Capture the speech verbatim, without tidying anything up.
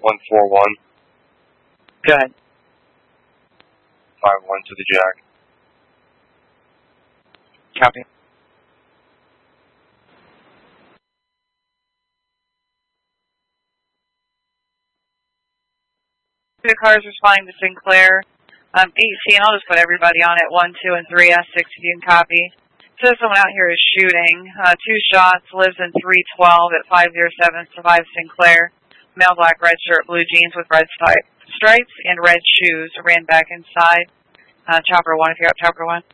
one four one. Good. five one to the jack. Copy. The cars responding to Sinclair. Um, eighteen, I'll just put everybody on at one, two, and three. Ask six if you can copy. Says someone out here is shooting. Uh, two shots, lives in three twelve at five oh seven, survives Sinclair. Male black, red shirt, blue jeans with red stripes and red shoes. Ran back inside. Uh, chopper one, if you're up, chopper one.